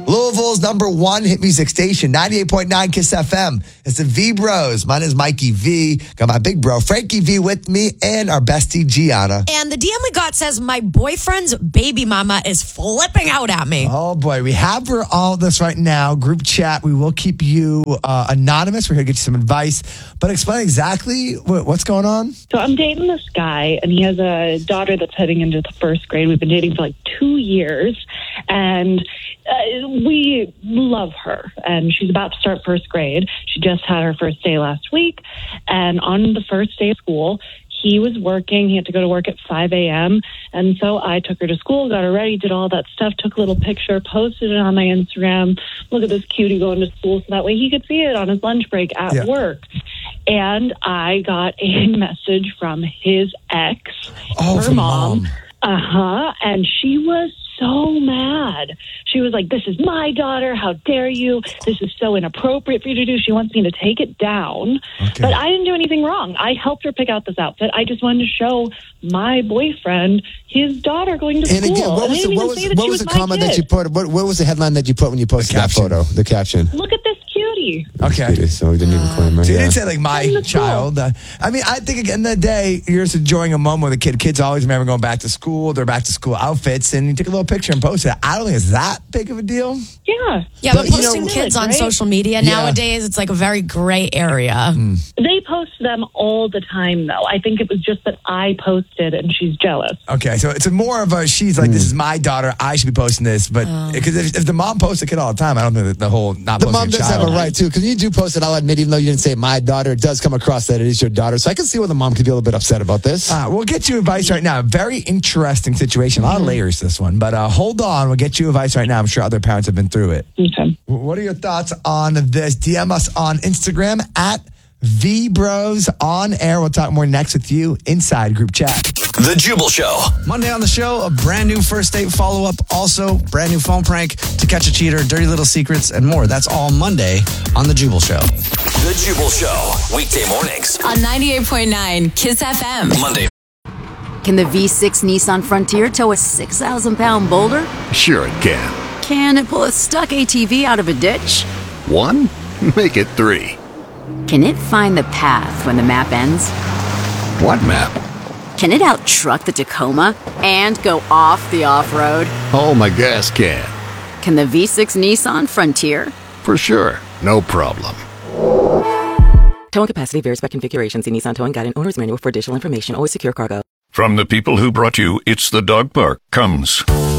Louisville's #1 hit music station, 98.9 KISS FM. It's the V Bros. Mine is Mikey V. Got my big bro, Frankie V, with me, and our bestie, Gianna. And the DM we got says, my boyfriend's baby mama is flipping out at me. Oh, boy. We have for all this right now. Group chat. We will keep you anonymous. We're here to get you some advice. But explain exactly what's going on. So I'm dating this guy, and he has a daughter that's heading into the first grade. We've been dating for like 2 years, and we love her. And she's about to start first grade. She just had her first day last week. And on the first day of school, he was working. He had to go to work at 5 a.m. And so I took her to school, got her ready, did all that stuff, took a little picture, posted it on my Instagram. Look at this cutie going to school, so that way he could see it on his lunch break at work. And I got a message from his ex, her mom. And she was so mad. She was like, this is my daughter. How dare you? This is so inappropriate for you to do. She wants me to take it down. Okay. But I didn't do anything wrong. I helped her pick out this outfit. I just wanted to show my boyfriend his daughter going to school. And again, what was the comment that you put? What was the headline that you put when you posted that photo? The caption. Look at this cutie. Okay. So we didn't even claim her. So you didn't say like my child. I mean, I think at the end of the day, you're just enjoying a moment with a kid. Kids always remember going back to school, their back to school outfits, and you take a little picture and post it. I don't think it's that big of a deal. Yeah. Yeah, but posting kids on social media nowadays, it's like a very gray area. They post them all the time, though. I think it was just that I posted and she's jealous. Okay, so it's more of a, she's like, this is my daughter, I should be posting this. But because if the mom posts a kid all the time, I don't think that the whole not posting the mom does have a right, too. Because you do post it, I'll admit, even though you didn't say my daughter, it does come across that it is your daughter. So I can see why the mom could be a little bit upset about this. We'll get you advice right now. Very interesting situation. A lot of layers, this one. But hold on, we'll get you advice right now. I'm sure other parents have been through it. Okay. What are your thoughts on this? DM us on Instagram at VBros on air. We'll talk more next with you inside group chat. The Jubal Show. Monday on the show, a brand new first date follow-up. Also, brand new phone prank, To Catch a Cheater, Dirty Little Secrets, and more. That's all Monday on The Jubal Show. The Jubal Show. Weekday mornings. On 98.9 KISS FM. Monday. Can the V6 Nissan Frontier tow a 6,000-pound boulder? Sure it can. Can it pull a stuck ATV out of a ditch? 1? Make it 3. Can it find the path when the map ends? What map? Can it out-truck the Tacoma and go off the off-road? Oh, my gas can. Can the V6 Nissan Frontier? For sure. No problem. Towing capacity varies by configuration. See Nissan Towing Guide and Owner's Manual for additional information. Always secure cargo. From the people who brought you It's the Dog Park comes